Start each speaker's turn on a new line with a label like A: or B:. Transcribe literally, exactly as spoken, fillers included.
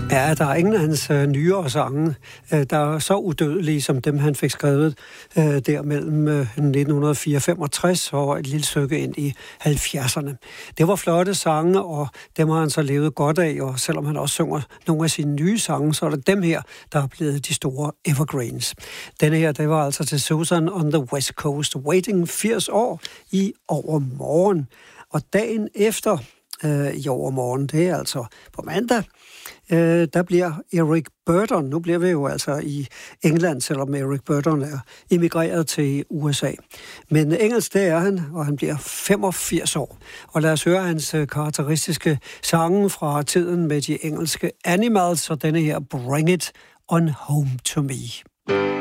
A: Ja, der er ingen af hans øh, nyere sange, øh, der er så udødelige som dem, han fik skrevet øh, der mellem øh, nitten fire femogtres og et lille stykke ind i halvfjerdserne. Det var flotte sange, og dem har han så levet godt af, og selvom han også synger nogle af sine nye sange, så er det dem her, der er blevet de store evergreens. Denne her, det var altså til Susan on the West Coast, Waiting firs år i overmorgen. Og dagen efter øh, i overmorgen, det er altså på mandag, øh, der bliver Eric Burdon, nu bliver vi jo altså i England, selvom Eric Burdon er emigreret til U S A. Men engelsk, det er han, og han bliver femogfirs år. Og lad os høre hans karakteristiske sange fra tiden med de engelske Animals, og denne her Bring It On Home To Me.